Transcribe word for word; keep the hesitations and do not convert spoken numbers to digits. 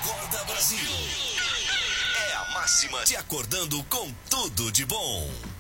Acorda Brasil. É a máxima te acordando com tudo de bom.